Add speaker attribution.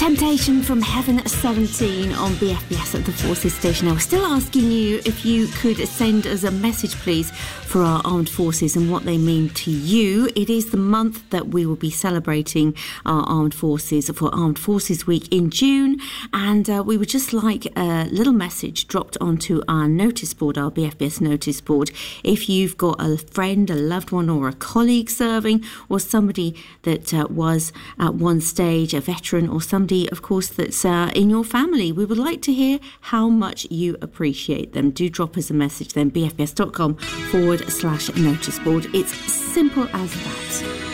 Speaker 1: Temptation from Heaven 17 on BFBS at the Forces Station. Now, we're still asking you if you could send us a message, please, for our armed forces and what they mean to you. It is the month that we will be celebrating our armed forces for Armed Forces Week in June, and we would just like a little message dropped onto our notice board, our BFBS notice board. If you've got a friend, a loved one, or a colleague serving, or somebody that was at one stage a veteran, or somebody, of course, that's in your family, we would like to hear how much you appreciate them. Do drop us a message then, bfbs.com/notice board. It's simple as that.